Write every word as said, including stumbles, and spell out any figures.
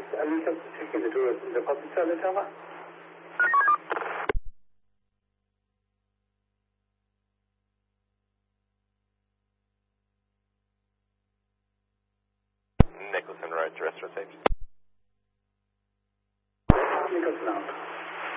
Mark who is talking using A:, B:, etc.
A: Are you just checking the door in the public toilet, Tower?
B: Nicholson Road, restaurant safety.
A: Nicholson out.